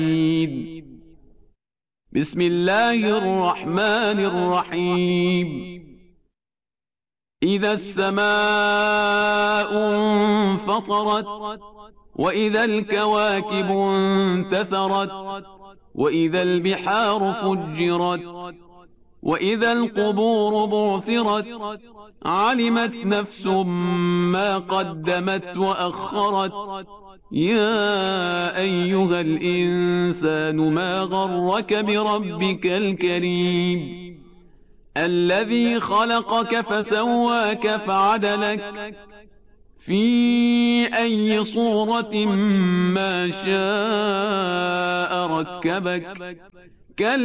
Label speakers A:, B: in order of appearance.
A: بسم الله الرحمن الرحيم إذا السماء انفطرت وإذا الكواكب انتثرت وإذا البحار فجرت وإذا القبور بعثرت علمت نفس ما قدمت وأخرت يا أيها الإنسان ما غرك بربك الكريم الذي خلقك فسواك فعدلك في أي صورة ما شاء ركبك